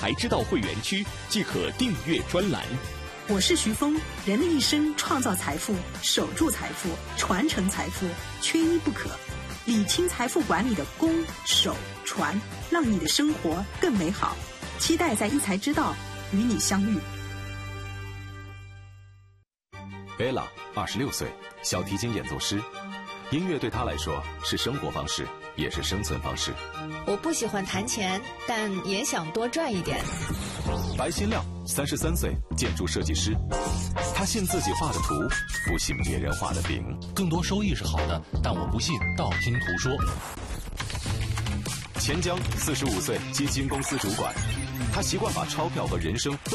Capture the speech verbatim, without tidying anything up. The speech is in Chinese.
才知道会员区即可订阅专栏。 我是徐峰，人的一生创造财富、守住财富、传承财富，缺一不可。理清财富管理的攻、守、传，让你的生活更美好。期待在一财之道与你相遇。 贝拉二十六岁，小提琴演奏师。音乐对他来说是生活方式，也是生存方式。 我不喜欢弹钱，但也想多赚一点。 白新亮，三十三岁，建筑设计师。他信自己画的图，不信别人画的饼。 更多收益是好的，但我不信道听途说。 钱江，四十五岁，基金公司主管。他习惯把钞票和人生